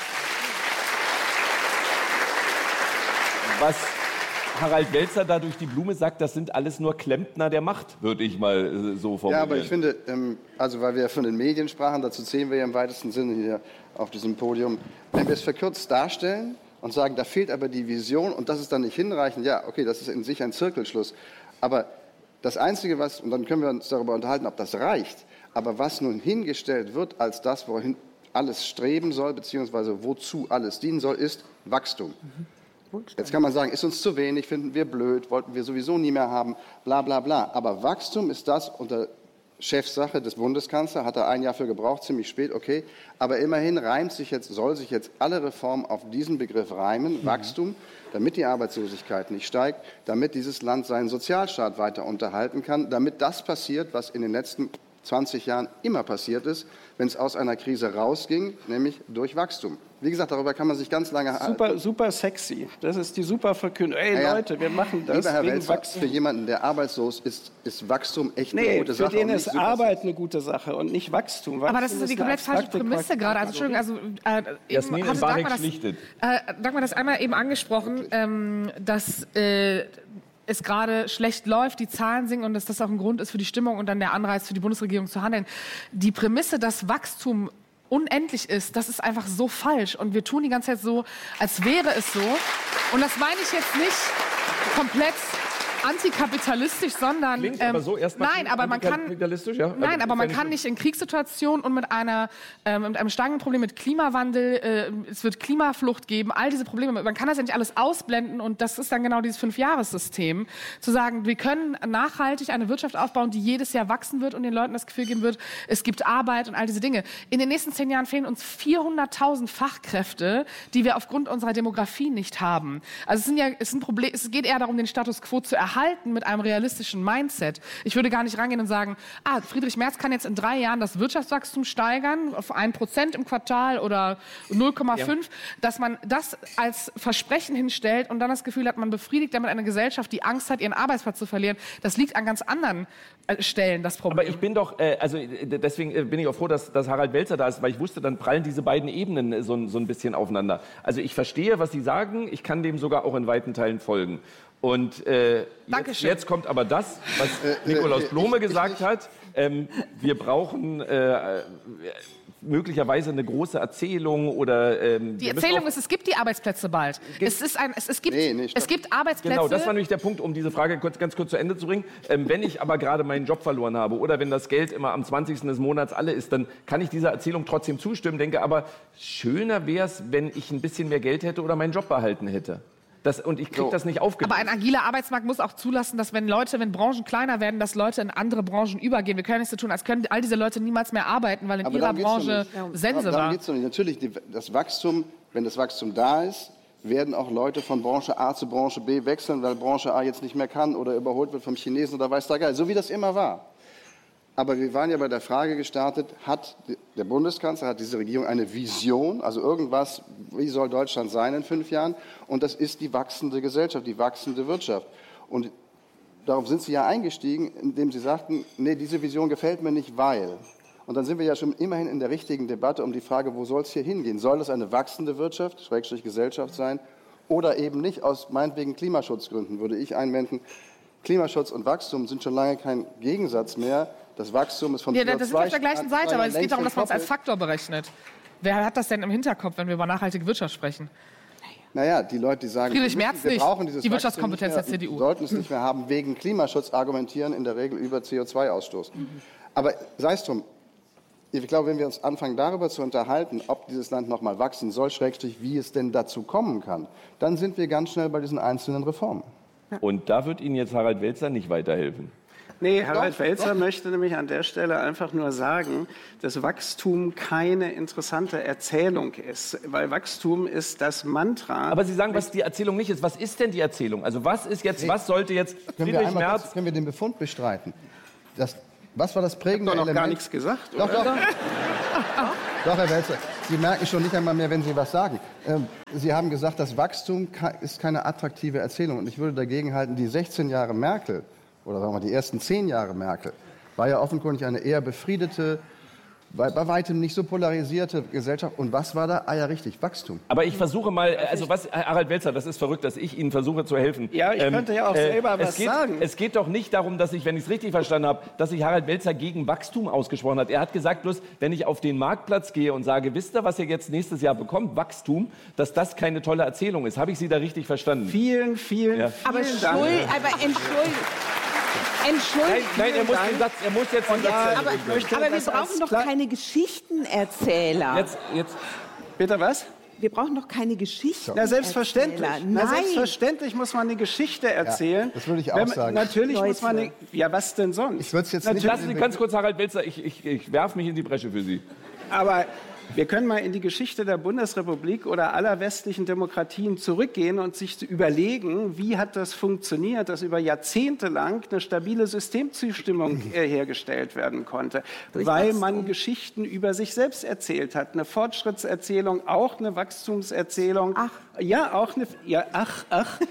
Was Harald Welzer da durch die Blume sagt, das sind alles nur Klempner der Macht, würde ich mal so formulieren. Ja, aber ich finde, also weil wir von den Medien sprachen, dazu zählen wir ja im weitesten Sinne hier auf diesem Podium, wenn wir es verkürzt darstellen und sagen, da fehlt aber die Vision und das ist dann nicht hinreichend, ja, okay, das ist in sich ein Zirkelschluss. Aber das Einzige, was, und dann können wir uns darüber unterhalten, ob das reicht, aber was nun hingestellt wird als das, wohin alles streben soll, beziehungsweise wozu alles dienen soll, ist Wachstum. Mhm. Jetzt kann man sagen, ist uns zu wenig, finden wir blöd, wollten wir sowieso nie mehr haben, bla bla bla. Aber Wachstum ist das unter Chefsache des Bundeskanzlers, hat er ein Jahr für gebraucht, ziemlich spät, okay. Aber immerhin reimt sich jetzt, soll sich jetzt alle Reformen auf diesen Begriff reimen, mhm. Wachstum, damit die Arbeitslosigkeit nicht steigt, damit dieses Land seinen Sozialstaat weiter unterhalten kann, damit das passiert, was in den letzten zwanzig Jahren immer passiert ist, wenn es aus einer Krise rausging, nämlich durch Wachstum. Wie gesagt, darüber kann man sich ganz lange super, halten. Super sexy. Das ist die super Verkündung. Ey naja, Leute, wir machen das lieber Herr wegen Welzer, Wachstum. Für jemanden, der arbeitslos ist, ist Wachstum echt nee, eine gute Sache. Für den ist Arbeit eine gute Sache und nicht Wachstum. Wachstum aber das ist so die komplett falsche Prämisse gerade. Also, Entschuldigung, also, äh, Jasmin eben, Dagmar das, schlichtet. Äh, Dagmar das einmal eben angesprochen, ähm, dass äh, es gerade schlecht läuft, die Zahlen sinken und dass das auch ein Grund ist für die Stimmung und dann der Anreiz für die Bundesregierung zu handeln. Die Prämisse, dass Wachstum unendlich ist, das ist einfach so falsch. Und wir tun die ganze Zeit so, als wäre es so. Und das meine ich jetzt nicht komplett antikapitalistisch, sondern Klingt ähm, aber so erstmal nein, aber man kann ja? nein, also, aber man kann nicht in Kriegssituationen und mit einer ähm, mit einem starken Problem mit Klimawandel, äh, es wird Klimaflucht geben, all diese Probleme. Man kann das ja nicht alles ausblenden und das ist dann genau dieses Fünfjahressystem, zu sagen, wir können nachhaltig eine Wirtschaft aufbauen, die jedes Jahr wachsen wird und den Leuten das Gefühl geben wird, es gibt Arbeit und all diese Dinge. In den nächsten zehn Jahren fehlen uns vierhunderttausend Fachkräfte, die wir aufgrund unserer Demografie nicht haben. Also es sind ja, es ist ein Problem, es geht eher darum, den Status quo zu erhalten. Erhalten mit einem realistischen Mindset. Ich würde gar nicht rangehen und sagen, ah, Friedrich Merz kann jetzt in drei Jahren das Wirtschaftswachstum steigern auf ein Prozent im Quartal oder null Komma fünf, ja. Dass man das als Versprechen hinstellt und dann das Gefühl hat, man befriedigt damit eine Gesellschaft, die Angst hat, ihren Arbeitsplatz zu verlieren. Das liegt an ganz anderen Stellen, das Problem. Aber ich bin doch, äh, also deswegen bin ich auch froh, dass, dass Harald Welzer da ist, weil ich wusste, dann prallen diese beiden Ebenen so, so ein bisschen aufeinander. Also ich verstehe, was Sie sagen, ich kann dem sogar auch in weiten Teilen folgen. Und äh, jetzt, jetzt kommt aber das, was äh, Nikolaus Blome äh, gesagt ich, ich, hat. Ähm, wir brauchen äh, möglicherweise eine große Erzählung oder... Ähm, die Erzählung ist, es gibt die Arbeitsplätze bald. Es, ist ein, es, es, gibt, nee, nee, es gibt Arbeitsplätze... Genau, das war nämlich der Punkt, um diese Frage kurz, ganz kurz zu Ende zu bringen. Ähm, wenn ich aber gerade meinen Job verloren habe oder wenn das Geld immer am zwanzigsten des Monats alle ist, dann kann ich dieser Erzählung trotzdem zustimmen, denke aber, schöner wäre es, wenn ich ein bisschen mehr Geld hätte oder meinen Job behalten hätte. Das, und ich kriege so. das nicht aufgelöst. Aber ein agiler Arbeitsmarkt muss auch zulassen, dass wenn Leute, wenn Branchen kleiner werden, dass Leute in andere Branchen übergehen. Wir können nicht so tun, als können all diese Leute niemals mehr arbeiten, weil in aber ihrer Branche Sense war. Geht's doch nicht. Natürlich, die, das Wachstum, wenn das Wachstum da ist, werden auch Leute von Branche A zu Branche B wechseln, weil Branche A jetzt nicht mehr kann oder überholt wird vom Chinesen oder weiß der Geil. So wie das immer war. Aber wir waren ja bei der Frage gestartet, hat der Bundeskanzler, hat diese Regierung eine Vision, also irgendwas, wie soll Deutschland sein in fünf Jahren? Und das ist die wachsende Gesellschaft, die wachsende Wirtschaft. Und darauf sind Sie ja eingestiegen, indem Sie sagten, nee, diese Vision gefällt mir nicht, weil. Und dann sind wir ja schon immerhin in der richtigen Debatte um die Frage, wo soll es hier hingehen? Soll es eine wachsende Wirtschaft, Schrägstrich Gesellschaft sein oder eben nicht, aus meinetwegen Klimaschutzgründen, würde ich einwenden. Klimaschutz und Wachstum sind schon lange kein Gegensatz mehr. Das Wachstum ist von ja, das ist auf der gleichen Seite, aber es geht darum, dass man es als Faktor berechnet. Wer hat das denn im Hinterkopf, wenn wir über nachhaltige Wirtschaft sprechen? Naja, die Leute, die sagen, Friedrich wir, Merz wir nicht. brauchen dieses die Wirtschaftskompetenz der C D U. Wir sollten es nicht mehr haben, wegen Klimaschutz argumentieren in der Regel über C O zwei Ausstoß. Mhm. Aber sei es drum, ich glaube, wenn wir uns anfangen, darüber zu unterhalten, ob dieses Land noch mal wachsen soll, schrägstrich, wie es denn dazu kommen kann, dann sind wir ganz schnell bei diesen einzelnen Reformen. Und da wird Ihnen jetzt Harald Welzer nicht weiterhelfen. Nee, Harald Welzer möchte nämlich an der Stelle einfach nur sagen, dass Wachstum keine interessante Erzählung ist, weil Wachstum ist das Mantra. Aber Sie sagen, was die Erzählung nicht ist. Was ist denn die Erzählung? Also was ist jetzt, was sollte jetzt Können wir, Friedrich einmal Merz... kurz, können wir den Befund bestreiten? Das, was war das prägende Ich habe doch noch Element? gar nichts gesagt, Doch, oder? doch. Doch, Herr Welzer, Sie merken schon nicht einmal mehr, wenn Sie was sagen. Ähm, Sie haben gesagt, das Wachstum ist keine attraktive Erzählung. Und ich würde dagegen halten, die sechzehn Jahre Merkel, oder sagen wir die ersten zehn Jahre Merkel, war ja offenkundig eine eher befriedete, bei, bei weitem nicht so polarisierte Gesellschaft. Und was war da? Ah ja, richtig, Wachstum. Aber ich versuche mal, also was, Harald Welzer, das ist verrückt, dass ich Ihnen versuche zu helfen. Ja, ich könnte ja auch selber was es geht, sagen. Es geht doch nicht darum, dass ich, wenn ich es richtig verstanden habe, dass sich Harald Welzer gegen Wachstum ausgesprochen hat. Er hat gesagt, bloß, wenn ich auf den Marktplatz gehe und sage, wisst ihr, was ihr jetzt nächstes Jahr bekommt, Wachstum, dass das keine tolle Erzählung ist. Habe ich Sie da richtig verstanden? Vielen, vielen, Ja. vielen Aber, Dank. Schuld, aber Entschuldigung. Entschuldigung. Nein, nein, er muss den Satz, er muss jetzt den Satz Ja, zu Ende aber, bringen. möchte aber wir das als brauchen doch klar- keine Geschichtenerzähler. Jetzt, jetzt, Bitte was? Wir brauchen doch keine Geschichten. Na, selbstverständlich. Na, Nein. selbstverständlich muss man eine Geschichte erzählen. das würde ich auch Wenn man- sagen. Natürlich Leute. muss man eine, ja, was denn sonst? Ich würde es jetzt Natürlich- nicht... lassen Sie ganz kurz, Harald Welzer, ich, ich, ich werfe mich in die Bresche für Sie. Aber wir können mal in die Geschichte der Bundesrepublik oder aller westlichen Demokratien zurückgehen und sich zu überlegen, wie hat das funktioniert, dass über Jahrzehnte lang eine stabile Systemzustimmung äh, hergestellt werden konnte, weil man Geschichten über sich selbst erzählt hat. Eine Fortschrittserzählung, auch eine Wachstumserzählung. Ach. Ja, auch eine... Ja, ach, ach.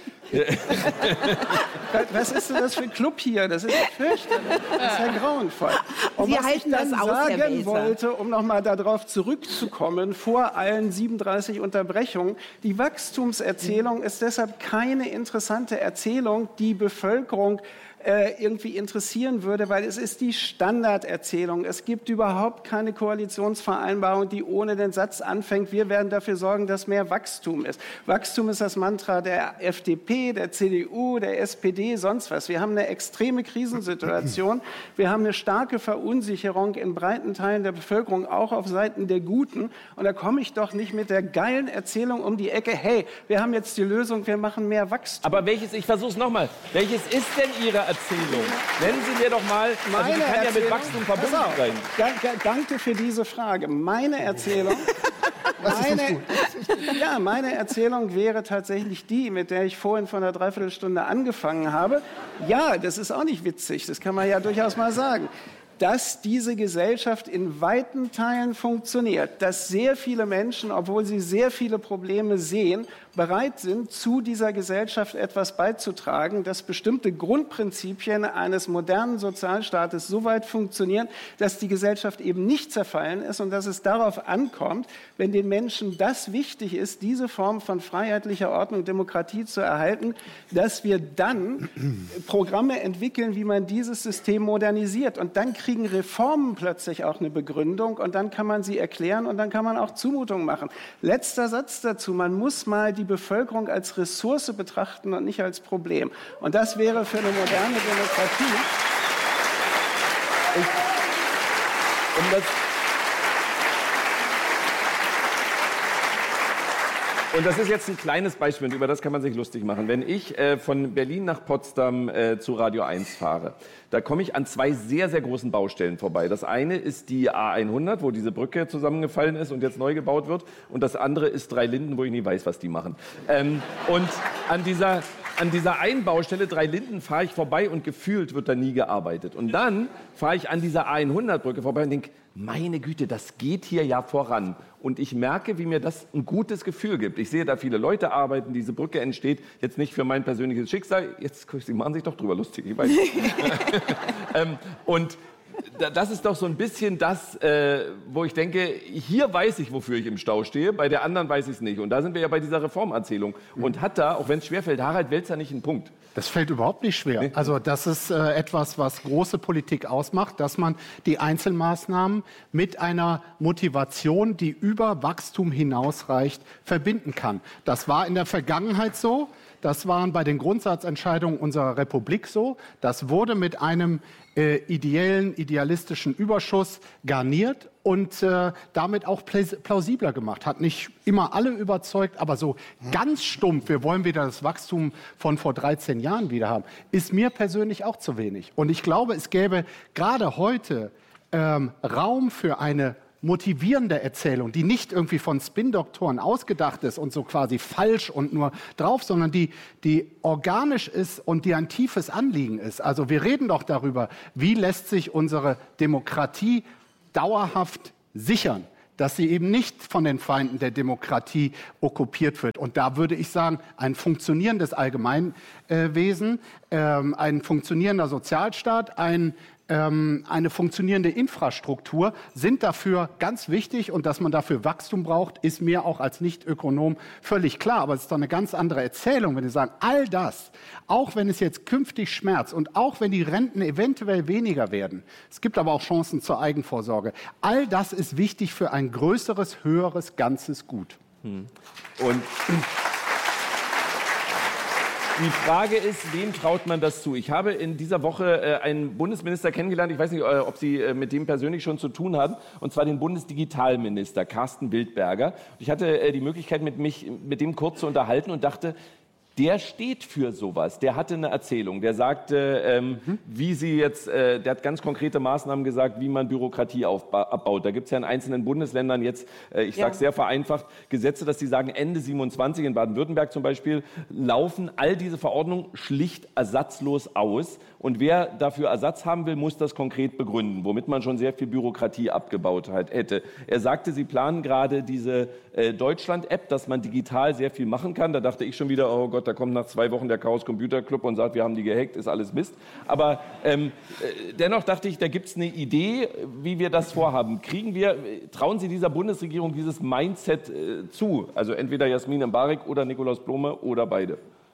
Was ist denn das für ein Club hier? Das ist ja fürchterlich. Das ist ja grauenvoll. Und Sie was halten ich dann das aus, Herr sagen Welzer. wollte, um noch mal darauf zurückzukommen, vor allen siebenunddreißig Unterbrechungen, die Wachstumserzählung ist deshalb keine interessante Erzählung, die Bevölkerung äh, irgendwie interessieren würde, weil es ist die Standarderzählung. Es gibt überhaupt keine Koalitionsvereinbarung, die ohne den Satz anfängt, wir werden dafür sorgen, dass mehr Wachstum ist. Wachstum ist das Mantra der F D P, der C D U, der S P D, sonst was. Wir haben eine extreme Krisensituation. Wir haben eine starke Verunsicherung in breiten Teilen der Bevölkerung, auch auf Seiten der Guten. Und da komme ich doch nicht mit der geilen Erzählung um die Ecke, hey, wir haben jetzt die Lösung, wir machen mehr Wachstum. Aber welches, ich versuche es nochmal, welches ist denn Ihre Erzählung? Nennen Sie mir doch mal, also die kann ja mit Erzählung- Wachstum verbunden Pass auf. sein. Da, da, danke für diese Frage. Meine Erzählung, meine, ja, meine Erzählung wäre tatsächlich die, mit der ich vorhin vor einer Dreiviertelstunde angefangen habe. Ja, das ist auch nicht witzig, das kann man ja durchaus mal sagen. Dass diese Gesellschaft in weiten Teilen funktioniert, dass sehr viele Menschen, obwohl sie sehr viele Probleme sehen, bereit sind, zu dieser Gesellschaft etwas beizutragen, dass bestimmte Grundprinzipien eines modernen Sozialstaates so weit funktionieren, dass die Gesellschaft eben nicht zerfallen ist und dass es darauf ankommt, wenn den Menschen das wichtig ist, diese Form von freiheitlicher Ordnung, Demokratie zu erhalten, dass wir dann Programme entwickeln, wie man dieses System modernisiert. Und dann kriegen Reformen plötzlich auch eine Begründung und dann kann man sie erklären und dann kann man auch Zumutungen machen. Letzter Satz dazu, man muss mal die Bevölkerung als Ressource betrachten und nicht als Problem. Und das wäre für eine moderne Demokratie. Um das Und das ist jetzt ein kleines Beispiel, über das kann man sich lustig machen. Wenn ich äh, von Berlin nach Potsdam äh, zu Radio eins fahre, da komme ich an zwei sehr, sehr großen Baustellen vorbei. Das eine ist die A hundert, wo diese Brücke zusammengefallen ist und jetzt neu gebaut wird. Und das andere ist Dreilinden, wo ich nie weiß, was die machen. Ähm, und an dieser, an dieser einen Baustelle, Dreilinden, fahre ich vorbei und gefühlt wird da nie gearbeitet. Und dann fahre ich an dieser A hundert-Brücke vorbei und denke, meine Güte, das geht hier ja voran. Und ich merke, wie mir das ein gutes Gefühl gibt. Ich sehe da viele Leute arbeiten, diese Brücke entsteht jetzt nicht für mein persönliches Schicksal. Jetzt, Sie machen sich doch drüber lustig, ich weiß. ähm, und das ist doch so ein bisschen das, äh, wo ich denke, hier weiß ich, wofür ich im Stau stehe, bei der anderen weiß ich es nicht. Und da sind wir ja bei dieser Reformerzählung. Und hat da, auch wenn es schwerfällt, Harald Welzer nicht einen Punkt? Das fällt überhaupt nicht schwer. Also das ist äh, etwas, was große Politik ausmacht, dass man die Einzelmaßnahmen mit einer Motivation, die über Wachstum hinausreicht, verbinden kann. Das war in der Vergangenheit so. Das waren bei den Grundsatzentscheidungen unserer Republik so. Das wurde mit einem äh, ideellen, idealistischen Überschuss garniert und äh, damit auch plausibler gemacht. Hat nicht immer alle überzeugt, aber so ganz stumpf, wir wollen wieder das Wachstum von vor dreizehn Jahren wieder haben, ist mir persönlich auch zu wenig. Und ich glaube, es gäbe gerade heute ähm, Raum für eine motivierende Erzählung, die nicht irgendwie von Spin-Doktoren ausgedacht ist und so quasi falsch und nur drauf, sondern die, die organisch ist und die ein tiefes Anliegen ist. Also wir reden doch darüber, wie lässt sich unsere Demokratie dauerhaft sichern, dass sie eben nicht von den Feinden der Demokratie okkupiert wird. Und da würde ich sagen, ein funktionierendes Allgemeinwesen, äh, ein funktionierender Sozialstaat, ein ähm, eine funktionierende Infrastruktur sind dafür ganz wichtig. Und dass man dafür Wachstum braucht, ist mir auch als Nicht-Ökonom völlig klar. Aber es ist doch eine ganz andere Erzählung, wenn Sie sagen, all das, auch wenn es jetzt künftig schmerzt und auch wenn die Renten eventuell weniger werden, es gibt aber auch Chancen zur Eigenvorsorge, all das ist wichtig für ein größeres, höheres, ganzes Gut. Hm. Und die Frage ist, wem traut man das zu? Ich habe in dieser Woche äh, einen Bundesminister kennengelernt, ich weiß nicht, äh, ob Sie äh, mit dem persönlich schon zu tun haben, und zwar den Bundesdigitalminister Carsten Wildberger. Ich hatte äh, die Möglichkeit, mit, mich, mit dem kurz zu unterhalten und dachte, der steht für sowas. Der hatte eine Erzählung. Der sagte, ähm, mhm. wie sie jetzt, äh, der hat ganz konkrete Maßnahmen gesagt, wie man Bürokratie aufba- abbaut. Da gibt es ja in einzelnen Bundesländern jetzt, äh, ich ja. sage sehr vereinfacht, Gesetze, dass die sagen, Ende siebenundzwanzig in Baden-Württemberg zum Beispiel, laufen all diese Verordnungen schlicht ersatzlos aus. Und wer dafür Ersatz haben will, muss das konkret begründen, womit man schon sehr viel Bürokratie abgebaut hat, hätte. Er sagte, sie planen gerade diese äh, Deutschland-App, dass man digital sehr viel machen kann. Da dachte ich schon wieder, oh Gott, da kommt nach zwei Wochen der Chaos Computer Club und sagt, wir haben die gehackt, ist alles Mist. Aber ähm, äh, dennoch dachte ich, da gibt es eine Idee, wie wir das vorhaben. Kriegen wir, trauen Sie dieser Bundesregierung dieses Mindset äh, zu? Also entweder Jasmin Mbarek oder Nikolaus Blome oder beide.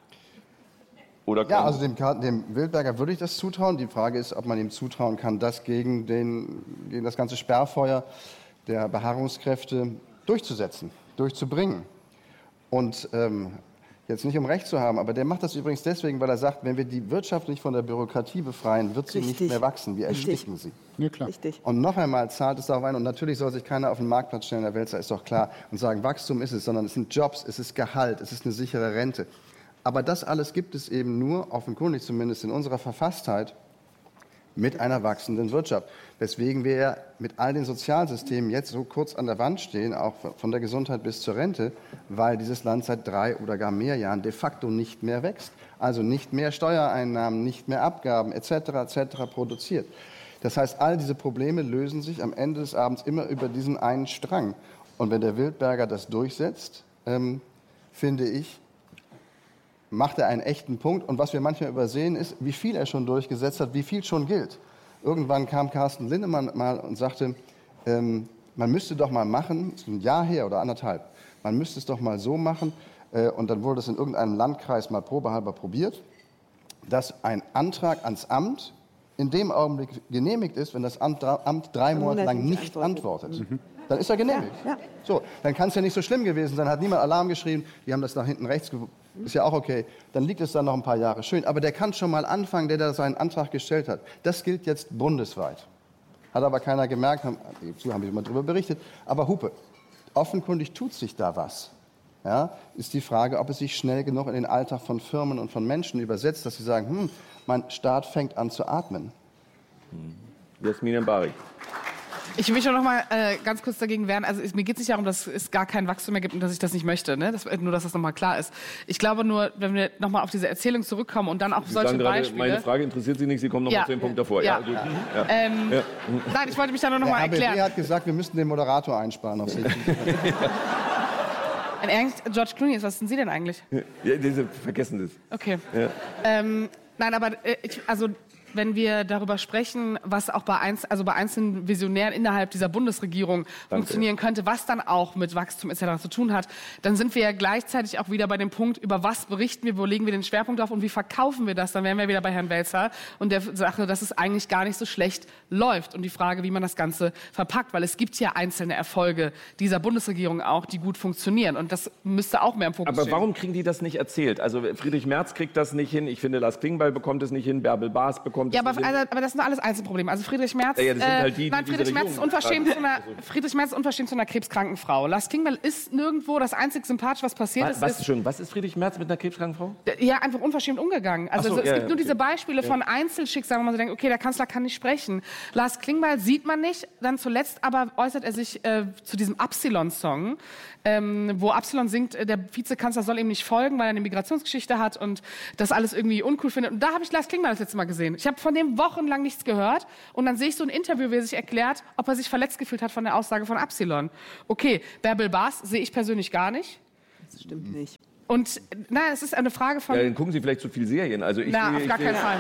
Oder ja, also dem, dem Wildberger würde ich das zutrauen. Die Frage ist, ob man ihm zutrauen kann, das gegen, den, gegen das ganze Sperrfeuer der Beharrungskräfte durchzusetzen, durchzubringen. Und ähm, jetzt nicht um Recht zu haben, aber der macht das übrigens deswegen, weil er sagt, wenn wir die Wirtschaft nicht von der Bürokratie befreien, wird sie Richtig. nicht mehr wachsen. Wir Richtig. ersticken sie. Ja, klar. Richtig. Und noch einmal zahlt es darauf ein, und natürlich soll sich keiner auf den Marktplatz stellen, der Wälzer ist doch klar, und sagen, Wachstum ist es, sondern es sind Jobs, es ist Gehalt, es ist eine sichere Rente. Aber das alles gibt es eben nur, offenkundig zumindest in unserer Verfasstheit, mit einer wachsenden Wirtschaft. Weswegen wir ja mit all den Sozialsystemen jetzt so kurz an der Wand stehen, auch von der Gesundheit bis zur Rente, weil dieses Land seit drei oder gar mehr Jahren de facto nicht mehr wächst. Also nicht mehr Steuereinnahmen, nicht mehr Abgaben et cetera et cetera produziert. Das heißt, all diese Probleme lösen sich am Ende des Abends immer über diesen einen Strang. Und wenn der Wildberger das durchsetzt, ähm, finde ich, macht er einen echten Punkt. Und was wir manchmal übersehen, ist, wie viel er schon durchgesetzt hat, wie viel schon gilt. Irgendwann kam Carsten Linnemann mal und sagte, ähm, man müsste doch mal machen, das ist ein Jahr her oder anderthalb, man müsste es doch mal so machen, äh, und dann wurde es in irgendeinem Landkreis mal probehalber probiert, dass ein Antrag ans Amt in dem Augenblick genehmigt ist, wenn das Amt, Amt drei Monate lang nicht antwortet. Mhm. Dann ist er genehmigt. Ja, ja. So, dann kann es ja nicht so schlimm gewesen sein, hat niemand Alarm geschrieben, die haben das nach hinten rechts gewusst. Ist ja auch okay. Dann liegt es dann noch ein paar Jahre. Schön. Aber der kann schon mal anfangen, der da seinen Antrag gestellt hat. Das gilt jetzt bundesweit. Hat aber keiner gemerkt. Haben, dazu haben wir mal darüber berichtet. Aber Hupe, offenkundig tut sich da was. Ja, ist die Frage, ob es sich schnell genug in den Alltag von Firmen und von Menschen übersetzt, dass sie sagen, hm, mein Staat fängt an zu atmen. Jasmin Mbarek. Ich will mich schon noch mal äh, ganz kurz dagegen wehren. Also mir geht es nicht darum, dass es gar kein Wachstum mehr gibt und dass ich das nicht möchte. Ne? Das, nur, dass das noch mal klar ist. Ich glaube nur, wenn wir noch mal auf diese Erzählung zurückkommen und dann auch Sie solche sagen gerade, Beispiele. Meine Frage interessiert Sie nicht, Sie kommen noch ja. mal zu dem Punkt davor. Ja. Ja. Ja. Ja. Ähm, ja. Nein, ich wollte mich da nur noch mal erklären. Der R B B hat gesagt, wir müssten den Moderator einsparen. Auf sich. Ein Ernst, George Clooney ist, was sind Sie denn eigentlich? Ja, diese, vergessen das. Okay. Ja. Ähm, nein, aber äh, ich, also wenn wir darüber sprechen, was auch bei, einz- also bei einzelnen Visionären innerhalb dieser Bundesregierung Danke. funktionieren könnte, was dann auch mit Wachstum et cetera zu tun hat, dann sind wir ja gleichzeitig auch wieder bei dem Punkt, über was berichten wir, wo legen wir den Schwerpunkt auf und wie verkaufen wir das. Dann wären wir wieder bei Herrn Wälzer und der Sache, dass es eigentlich gar nicht so schlecht läuft und die Frage, wie man das Ganze verpackt, weil es gibt ja einzelne Erfolge dieser Bundesregierung auch, die gut funktionieren und das müsste auch mehr im Fokus Aber stehen. Aber warum kriegen die das nicht erzählt? Also Friedrich Merz kriegt das nicht hin, ich finde, Lars Klingbeil bekommt es nicht hin, Bärbel Baas bekommt kommt Ja, es aber, nicht hin. also, aber das sind alles Einzelprobleme. Also Friedrich Merz, Ja, ja, das sind halt die, äh, nein, die Friedrich diese Merz ist Regierung unverschämt zu einer, tragen. Friedrich Merz ist unverschämt zu einer krebskranken Frau. Lars Klingbeil ist nirgendwo das einzig Sympathische, was passiert Was, ist. was, ist schön, was ist Friedrich Merz mit einer krebskranken Frau? ja, einfach unverschämt umgegangen. Also, Ach so, also es ja, gibt ja, nur okay. diese Beispiele von Einzelschicksalen, wo man so denkt, okay, der Kanzler kann nicht sprechen. Lars Klingbeil sieht man nicht. Dann zuletzt aber äußert er sich äh, zu diesem Absilon-Song, ähm, wo Absilon singt, äh, der Vizekanzler soll ihm nicht folgen, weil er eine Migrationsgeschichte hat und das alles irgendwie uncool findet. Und da habe ich Lars Klingbeil das letzte Mal gesehen. Ich habe von dem wochenlang nichts gehört. Und dann sehe ich so ein Interview, wie er sich erklärt, ob er sich verletzt gefühlt hat von der Aussage von Absilon. Okay, Bärbel Baas sehe ich persönlich gar nicht. Das stimmt nicht. Und nein, es ist eine Frage von... Ja, dann gucken Sie vielleicht zu viel Serien. Also ich Na, sehe- auf ich gar sehe- keinen Fall.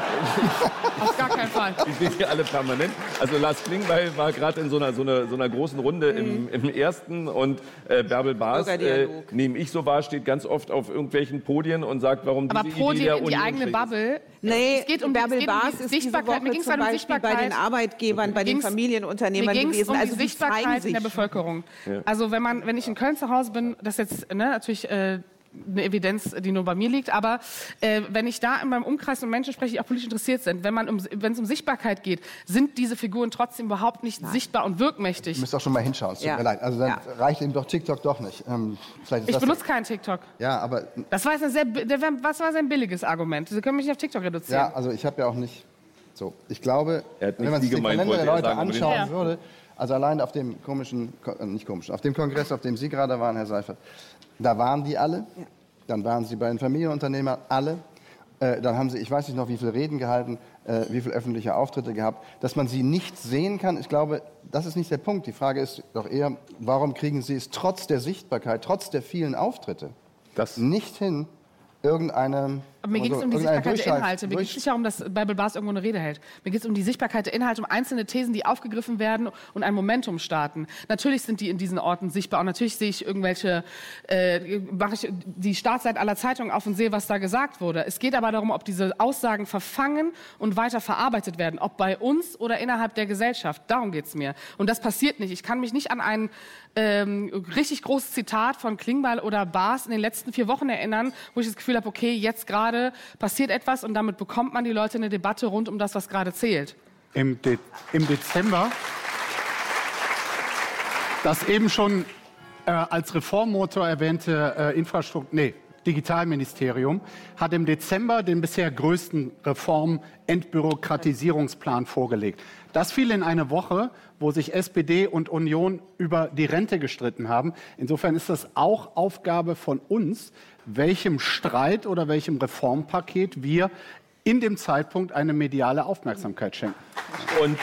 Auf gar keinen Fall. Ich sehe die alle permanent. Also Lars Klingbeil war gerade in so einer, so, einer, so einer großen Runde im, im ersten und äh, Bärbel Baas, äh, Bürgerdialog. nehme ich so wahr, steht ganz oft auf irgendwelchen Podien und sagt, warum Aber diese pro Idee die, der in die Union eigene schlecht ist. Bubble. Nee, es geht um, Bärbel es geht um Baas die ist diese Sichtbarkeit. Mir Woche ging es zum halt um Beispiel bei den Sichtbarkeit. Arbeitgebern, bei den ging's- Familienunternehmern Mir ging's gewesen. um Also die die zeigen Sichtbarkeit sich. in der Bevölkerung. Also wenn man, wenn ich in Köln zu Hause bin, das ist jetzt ne, natürlich äh, eine Evidenz, die nur bei mir liegt, aber äh, wenn ich da in meinem Umkreis mit Menschen spreche, die auch politisch interessiert sind, wenn man um, wenn es um Sichtbarkeit geht, sind diese Figuren trotzdem überhaupt nicht sichtbar und wirkmächtig. Ihr müsst auch schon mal hinschauen, es tut Ja. mir leid. Also dann Ja. reicht ihm doch TikTok doch nicht. Ähm, vielleicht ist Ich das benutze keinen TikTok. Ja, aber Das war jetzt ein sehr, bi- der, was war sein billiges Argument? Sie können mich nicht auf TikTok reduzieren. ja, also ich habe ja auch nicht so. Ich glaube, Er hat nicht wenn man Sie sich den gemeint, Kalender der wollte er Leute sagen, aber anschauen den- würde, also allein auf dem komischen, Ko- äh, nicht komischen, auf dem Kongress, auf dem Sie gerade waren, Herr Seifert, da waren die alle. Ja. Dann waren Sie bei den Familienunternehmern alle. Äh, dann haben Sie, ich weiß nicht noch, wie viele Reden gehalten, äh, wie viele öffentliche Auftritte gehabt. Dass man sie nicht sehen kann, ich glaube, das ist nicht der Punkt. Die Frage ist doch eher, warum kriegen Sie es trotz der Sichtbarkeit, trotz der vielen Auftritte Das nicht hin, irgendeine... Aber mir geht es also um die irgendeine Sichtbarkeit der Durchhalt- Inhalte. Mir geht es nicht darum, dass Bärbel Baas irgendwo eine Rede hält. Mir geht es um die Sichtbarkeit der Inhalte, um einzelne Thesen, die aufgegriffen werden und ein Momentum starten. Natürlich sind die in diesen Orten sichtbar und natürlich sehe ich irgendwelche, äh, mache ich die Startseite aller Zeitungen auf und sehe, was da gesagt wurde. Es geht aber darum, ob diese Aussagen verfangen und weiter verarbeitet werden, ob bei uns oder innerhalb der Gesellschaft. Darum geht es mir. Und das passiert nicht. Ich kann mich nicht an ein ähm, richtig großes Zitat von Klingbeil oder Baas in den letzten vier Wochen erinnern, wo ich das Gefühl habe, okay, jetzt gerade passiert etwas und damit bekommt man die Leute in eine Debatte rund um das, was gerade zählt. Im, De im Dezember das eben schon äh, als Reformmotor erwähnte äh, Infrastruktur, nee, Digitalministerium hat im Dezember den bisher größten Reform-Entbürokratisierungsplan vorgelegt. Das fiel in eine Woche, wo sich S P D und Union über die Rente gestritten haben. Insofern ist das auch Aufgabe von uns, welchem Streit oder welchem Reformpaket wir in dem Zeitpunkt eine mediale Aufmerksamkeit schenken. Und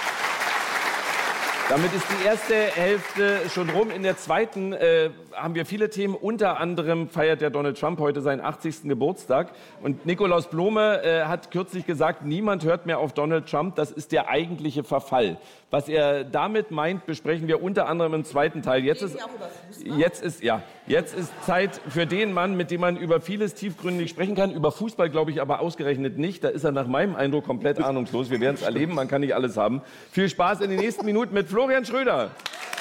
damit ist die erste Hälfte schon rum. In der zweiten äh, haben wir viele Themen. Unter anderem feiert der Donald Trump heute seinen achtzigsten Geburtstag. Und Nikolaus Blome äh, hat kürzlich gesagt, niemand hört mehr auf Donald Trump. Das ist der eigentliche Verfall. Was er damit meint, besprechen wir unter anderem im zweiten Teil. Jetzt ist, jetzt ist, ja, jetzt ist Zeit für den Mann, mit dem man über vieles tiefgründig sprechen kann. Über Fußball glaube ich aber ausgerechnet nicht. Da ist er nach meinem Eindruck komplett ahnungslos. Wir werden es erleben, man kann nicht alles haben. Viel Spaß in den nächsten Minuten mit Florian Schröder.